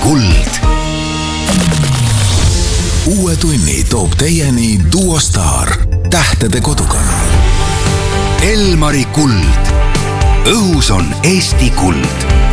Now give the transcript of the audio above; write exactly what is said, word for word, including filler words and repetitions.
kuld. Uue tunni toob teieni Duo Star, tähtede kodukanal. Elmari kuld. Õhus on Eesti kuld.